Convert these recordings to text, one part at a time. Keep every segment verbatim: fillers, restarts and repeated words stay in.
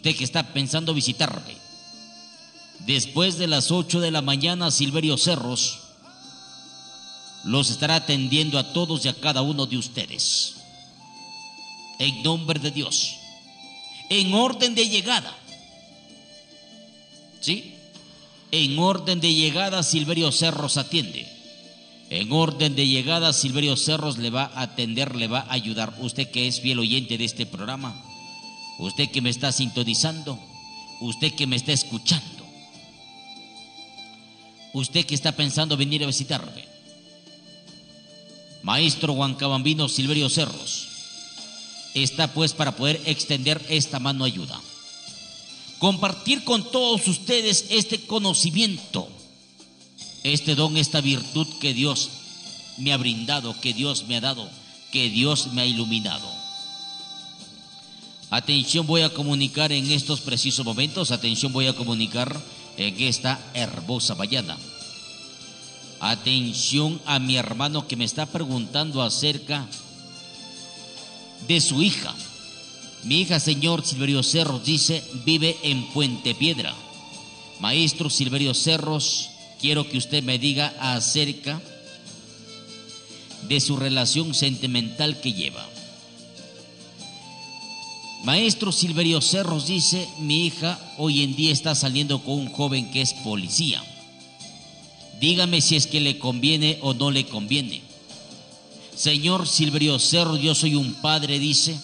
Usted que está pensando visitarme, después de las ocho de la mañana, Silverio Cerros los estará atendiendo a todos y a cada uno de ustedes. En nombre de Dios, en orden de llegada, ¿sí? En orden de llegada, Silverio Cerros atiende. En orden de llegada, Silverio Cerros le va a atender, le va a ayudar. Usted que es fiel oyente de este programa, usted que me está sintonizando, usted que me está escuchando, usted que está pensando venir a visitarme, maestro Huancabambino Silverio Cerros está pues para poder extender esta mano ayuda, compartir con todos ustedes este conocimiento, este don, esta virtud que Dios me ha brindado, que Dios me ha dado, que Dios me ha iluminado. Atención, voy a comunicar en estos precisos momentos, atención, voy a comunicar en esta hermosa mañana. Atención a mi hermano que me está preguntando acerca de su hija. Mi hija, señor Silverio Cerros, dice, vive en Puente Piedra. Maestro Silverio Cerros, quiero que usted me diga acerca de su relación sentimental que lleva. Maestro Silverio Cerros dice, mi hija hoy en día está saliendo con un joven que es policía. Dígame si es que le conviene o no le conviene. Señor Silverio Cerros, yo soy un padre, dice,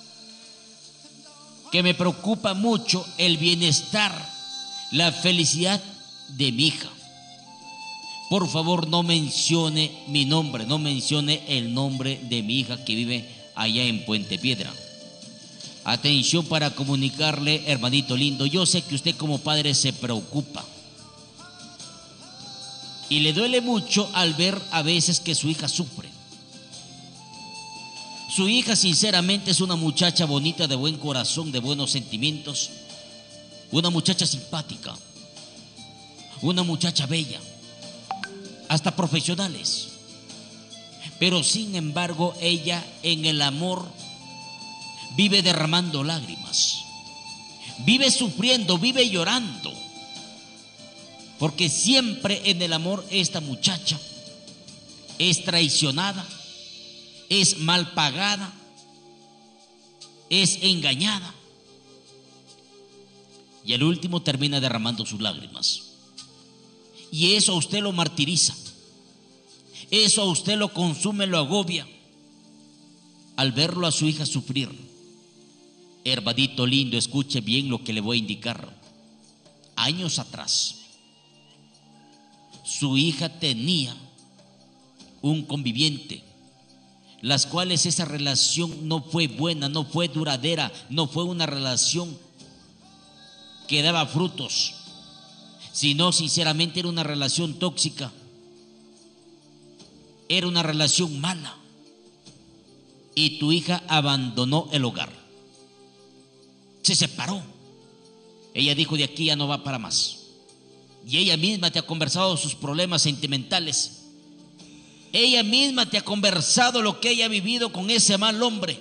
que me preocupa mucho el bienestar, la felicidad de mi hija. Por favor, no mencione mi nombre, no mencione el nombre de mi hija que vive allá en Puente Piedra. Atención para comunicarle, hermanito lindo, yo sé que usted como padre se preocupa y le duele mucho al ver a veces que su hija sufre. Su hija sinceramente es una muchacha bonita, de buen corazón, de buenos sentimientos, una muchacha simpática, una muchacha bella, hasta profesionales. Pero sin embargo ella en el amor vive derramando lágrimas, vive sufriendo, vive llorando, porque siempre en el amor esta muchacha es traicionada, es mal pagada, es engañada y al último termina derramando sus lágrimas. Y eso a usted lo martiriza, eso a usted lo consume, lo agobia al verlo a su hija sufrir. Hermanito lindo, escuche bien lo que le voy a indicar. Años atrás, su hija tenía un conviviente, las cuales esa relación no fue buena, no fue duradera, no fue una relación que daba frutos, sino sinceramente era una relación tóxica, era una relación mala, y tu hija abandonó el hogar, se separó. Ella dijo, de aquí ya no va para más. Y ella misma te ha conversado sus problemas sentimentales. Ella misma te ha conversado lo que ella ha vivido con ese mal hombre.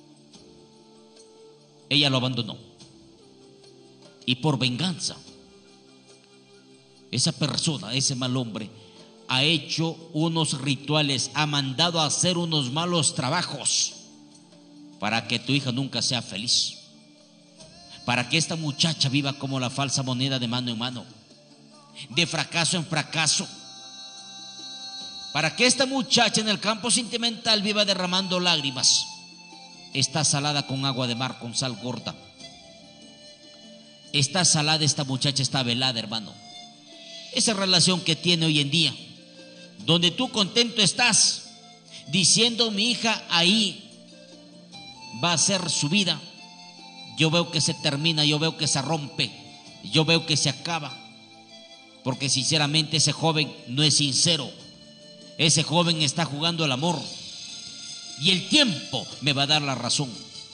Ella lo abandonó. Y por venganza, esa persona, ese mal hombre, ha hecho unos rituales, ha mandado a hacer unos malos trabajos para que tu hija nunca sea feliz, para que esta muchacha viva como la falsa moneda, de mano en mano, de fracaso en fracaso, para que esta muchacha en el campo sentimental viva derramando lágrimas. Está salada con agua de mar, con sal gorda. Está salada esta muchacha, está velada, hermano. Esa relación que tiene hoy en día, donde tú contento estás, diciendo, mi hija ahí va a ser su vida, yo veo que se termina, yo veo que se rompe, yo veo que se acaba, porque sinceramente ese joven no es sincero. Ese joven está jugando al amor y el tiempo me va a dar la razón.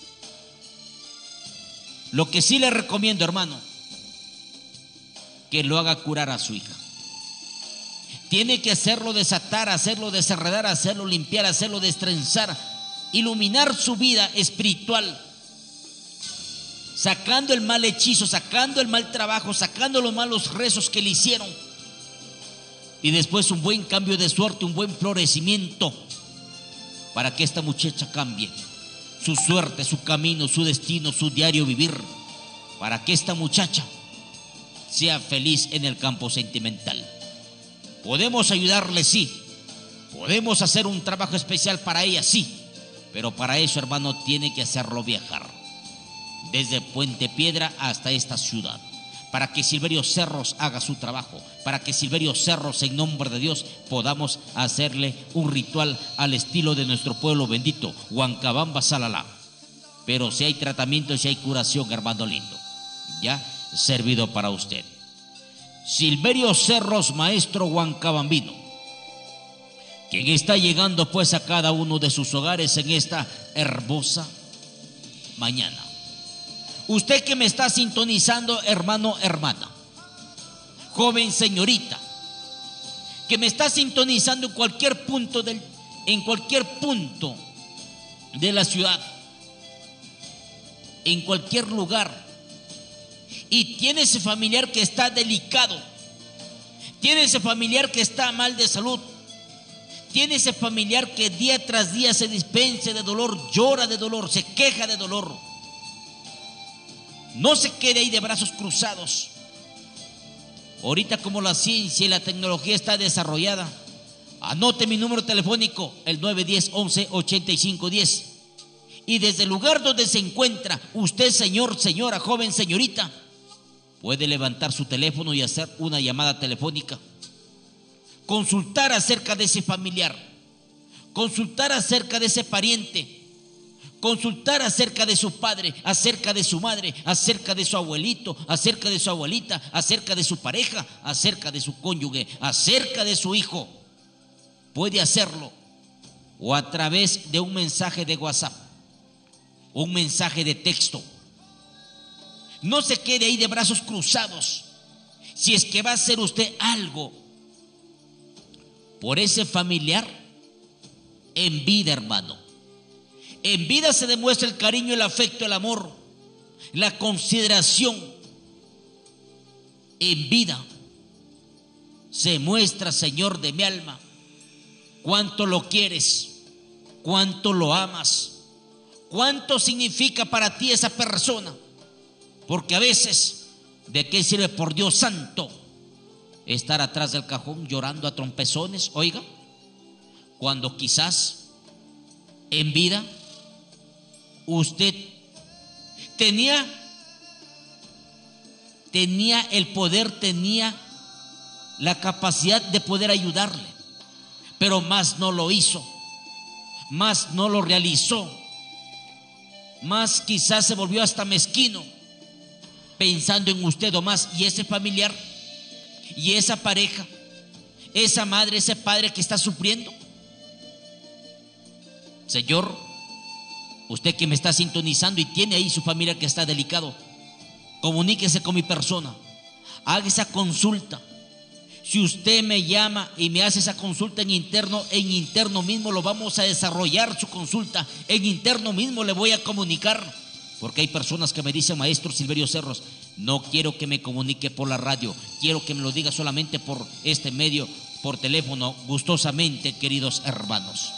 Lo que sí le recomiendo, hermano, que lo haga curar a su hija. Tiene que hacerlo desatar, hacerlo desenredar, hacerlo limpiar, hacerlo destrenzar, iluminar su vida espiritual. sacando el mal hechizo, sacando el mal trabajo, sacando los malos rezos que le hicieron. Y después un buen cambio de suerte, un buen florecimiento para que esta muchacha cambie su suerte, su camino, su destino, su diario vivir, para que esta muchacha sea feliz en el campo sentimental. Podemos ayudarle, sí. Podemos hacer un trabajo especial para ella, sí. Pero para eso, hermano, tiene que hacerlo viajar desde Puente Piedra hasta esta ciudad, para que Silverio Cerros haga su trabajo, para que Silverio Cerros, en nombre de Dios, podamos hacerle un ritual al estilo de nuestro pueblo bendito, Huancabamba, Salalá. Pero si hay tratamiento, si hay curación, hermano lindo, ya servido para usted. Silverio Cerros, maestro huancabambino, quien está llegando pues a cada uno de sus hogares en esta hermosa mañana. Usted que me está sintonizando, hermano, hermana, joven, señorita, que me está sintonizando en cualquier punto del, en cualquier punto de la ciudad, en cualquier lugar, y tiene ese familiar que está delicado, tiene ese familiar que está mal de salud, tiene ese familiar que día tras día se dispensa de dolor, llora de dolor, se queja de dolor. No se quede ahí de brazos cruzados. Ahorita, como la ciencia y la tecnología está desarrollada, anote mi número telefónico, el nueve uno cero, once, ochenta y cinco diez. Y desde el lugar donde se encuentra usted, señor, señora, joven, señorita, puede levantar su teléfono y hacer una llamada telefónica, consultar acerca de ese familiar, consultar acerca de ese pariente, consultar acerca de su padre, acerca de su madre, acerca de su abuelito, acerca de su abuelita, acerca de su pareja, acerca de su cónyuge, acerca de su hijo. Puede hacerlo o a través de un mensaje de WhatsApp, un mensaje de texto. No se quede ahí de brazos cruzados. Si es que va a hacer usted algo por ese familiar, en vida, hermano, en vida se demuestra el cariño, el afecto, el amor, la consideración. En vida se muestra, Señor de mi alma, cuánto lo quieres, cuánto lo amas, cuánto significa para ti esa persona. Porque a veces, ¿de qué sirve, por Dios santo, estar atrás del cajón llorando a trompezones? Oiga, cuando quizás en vida usted tenía tenía el poder, tenía la capacidad de poder ayudarle, pero más no lo hizo, más no lo realizó, más quizás se volvió hasta mezquino, pensando en usted o más. Y ese familiar, y esa pareja, esa madre, ese padre que está sufriendo, Señor, usted que me está sintonizando y tiene ahí su familia que está delicado, comuníquese con mi persona, haga esa consulta. Si usted me llama y me hace esa consulta en interno, en interno mismo lo vamos a desarrollar su consulta, en interno mismo le voy a comunicar. Porque hay personas que me dicen: maestro Silverio Cerros, no quiero que me comunique por la radio, quiero que me lo diga solamente por este medio, por teléfono, gustosamente, queridos hermanos.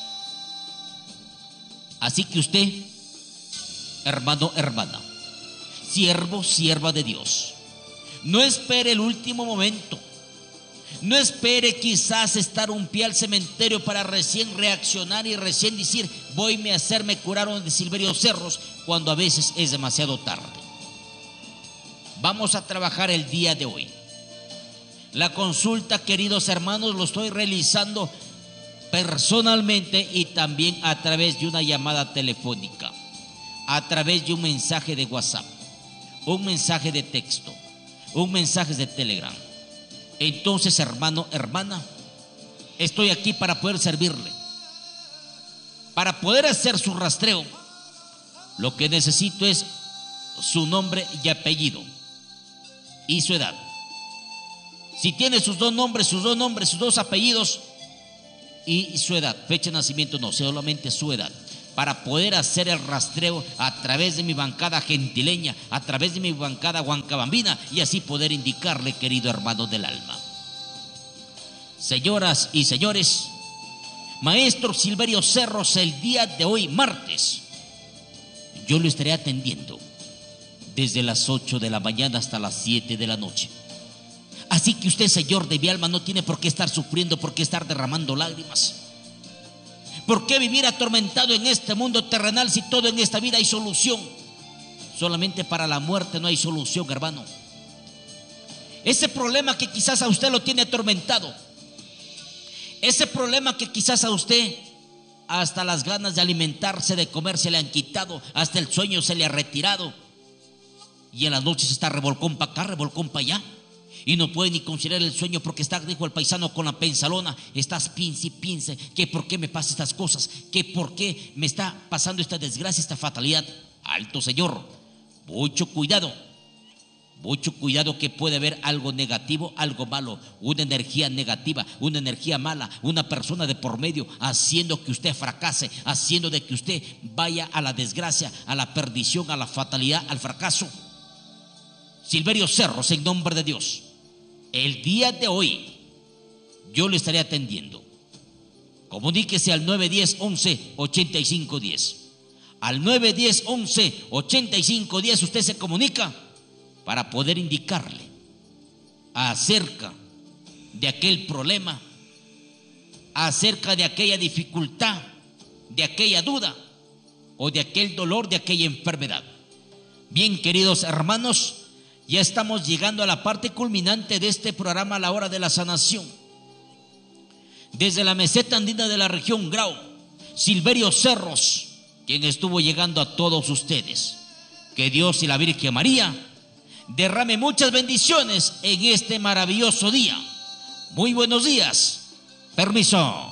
Así que usted, hermano, hermana, siervo, sierva de Dios, no espere el último momento, no espere quizás estar un pie al cementerio para recién reaccionar y recién decir: voy a hacerme curar de Silverio Cerros, cuando a veces es demasiado tarde. Vamos a trabajar el día de hoy. La consulta, queridos hermanos, lo estoy realizando personalmente y también a través de una llamada telefónica, a través de un mensaje de WhatsApp, un mensaje de texto, un mensaje de Telegram. Entonces, hermano, hermana, estoy aquí para poder servirle, para poder hacer su rastreo. Lo que necesito es su nombre y apellido y su edad. Si tiene sus dos nombres, sus dos nombres, sus dos apellidos y su edad, fecha de nacimiento no, solamente su edad. para poder hacer el rastreo a través de mi bancada gentileña, a través de mi bancada huancabambina, y así poder indicarle, querido hermano del alma. Señoras y señores, maestro Silverio Cerros, el día de hoy, martes, yo lo estaré atendiendo desde las ocho de la mañana hasta las siete de la noche. Así que usted, señor de mi alma, no tiene por qué estar sufriendo, por qué estar derramando lágrimas. ¿Por qué vivir atormentado en este mundo terrenal si todo en esta vida hay solución? Solamente para la muerte no hay solución, hermano. Ese problema que quizás a usted lo tiene atormentado, ese problema que quizás a usted hasta las ganas de alimentarse, de comer se le han quitado, hasta el sueño se le ha retirado, y en las noches está revolcón para acá, revolcón para allá, y no puede ni considerar el sueño porque está, dijo el paisano, con la pensalona. Estás piense y piense que por qué me pasan estas cosas, que por qué me está pasando esta desgracia, esta fatalidad. Alto, señor, mucho cuidado, mucho cuidado, que puede haber algo negativo, algo malo, una energía negativa, una energía mala, una persona de por medio haciendo que usted fracase, haciendo de que usted vaya a la desgracia, a la perdición, a la fatalidad, al fracaso. Silverio Cerros, en nombre de Dios, el día de hoy yo le estaré atendiendo. Comuníquese al nueve diez, once, ochenta y cinco diez. Al nueve diez, once, ochenta y cinco diez usted se comunica para poder indicarle acerca de aquel problema, acerca de aquella dificultad, de aquella duda o de aquel dolor, de aquella enfermedad. Bien, queridos hermanos, ya estamos llegando a la parte culminante de este programa, La Hora de la Sanación. Desde la meseta andina de la región Grau, Silverio Cerros, quien estuvo llegando a todos ustedes. Que Dios y la Virgen María derrame muchas bendiciones en este maravilloso día. Muy buenos días. Permiso.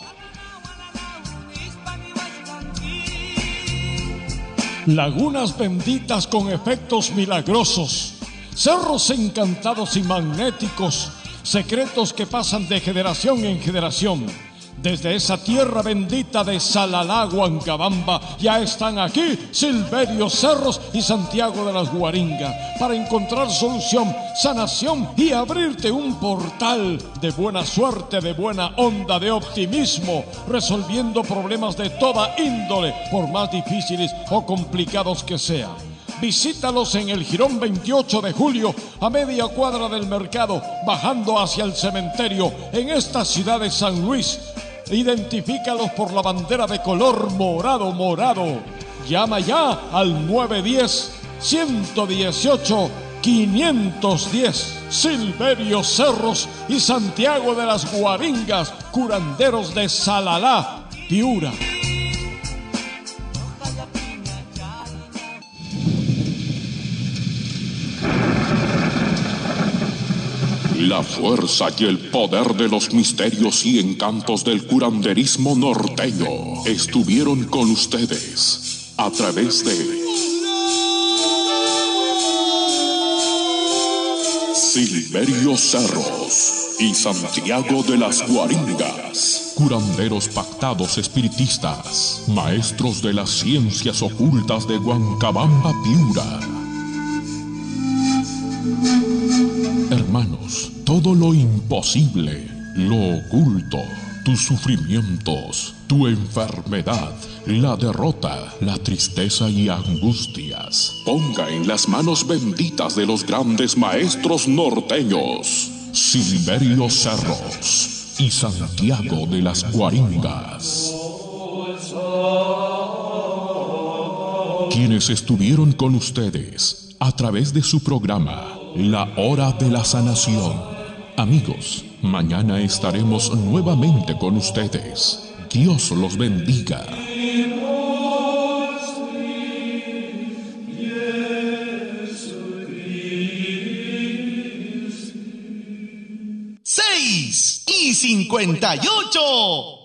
Lagunas benditas con efectos milagrosos, cerros encantados y magnéticos, secretos que pasan de generación en generación. Desde esa tierra bendita de Salalá, Huancabamba, ya están aquí Silverio Cerros y Santiago de las Guaringas para encontrar solución, sanación y abrirte un portal de buena suerte, de buena onda, de optimismo, resolviendo problemas de toda índole, por más difíciles o complicados que sean. Visítalos en el Jirón veintiocho de julio, a media cuadra del mercado, bajando hacia el cementerio, en esta ciudad de San Luis. Identifícalos por la bandera de color morado, morado. Llama ya al nueve diez, ciento dieciocho, quinientos diez. Silverio Cerros y Santiago de las Guaringas, curanderos de Salalá, Piura. La fuerza y el poder de los misterios y encantos del curanderismo norteño estuvieron con ustedes a través de Silverio Cerros y Santiago de las Guaringas, curanderos pactados espiritistas, maestros de las ciencias ocultas de Huancabamba, Piura. Hermanos, todo lo imposible, lo oculto, tus sufrimientos, tu enfermedad, la derrota, la tristeza y angustias, ponga en las manos benditas de los grandes maestros norteños, Silverio Cerros y Santiago de las Guaringas, quienes estuvieron con ustedes a través de su programa La Hora de la Sanación. Amigos, mañana estaremos nuevamente con ustedes. Dios los bendiga. Seis y cincuenta y ocho.